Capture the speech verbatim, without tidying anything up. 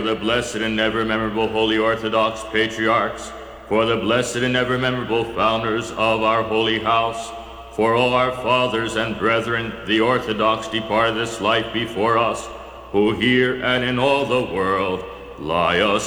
the blessed and ever memorable Holy Orthodox Patriarchs, for the blessed and ever memorable founders of our holy house, for all our fathers and brethren, the Orthodox departed this life before us, who here and in all the world lie asleep.